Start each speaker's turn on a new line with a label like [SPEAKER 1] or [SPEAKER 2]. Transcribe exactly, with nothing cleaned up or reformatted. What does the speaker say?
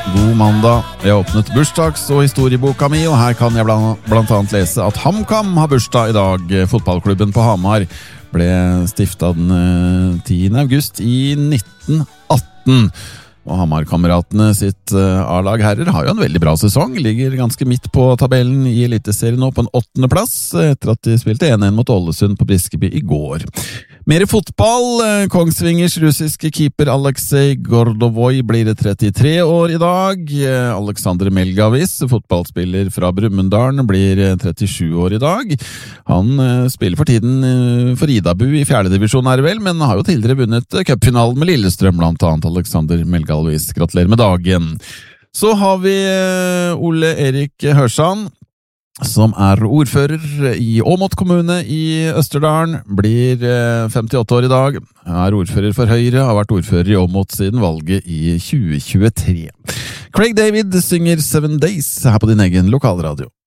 [SPEAKER 1] God mandag. Jeg har åpnet bursdags- og historieboka mi, og her kan jeg blant, blant annet lese at HamKam har bursdag i dag. Fotballklubben på Hamar ble stiftet den tiende august i nitten atten. Og Hamar-kameratene sitt A-lag herrer har jo en veldig bra sesong, ligger ganske midt på tabellen i Eliteserien nå på en åttende plass, etter at de spilte en en mot Ålesund på Briskeby i går. Mer fotball. Kongsvingers russiske keeper Aleksej Gordovoi blir trettitre år i dag. Alexander Melgavis, fotballspiller fra Brumunddal, blir trettisju år i dag. Han spiller for tiden for Idabu i fjerde divisjon er det vel, men har jo tidligere vunnet cupfinalen med Lillestrøm, blant annet Alexander Melgavis. Gratulerer med dagen. Så har vi Ole Erik Hørsand, som er ordfører i Åmot kommune i Østerdalen, blir femtiåtte år i dag, er ordfører for Høyre, har vært ordfører i Åmot siden valget i tjue tjuetre. Craig David synger Seven Days her på din egen lokalradio.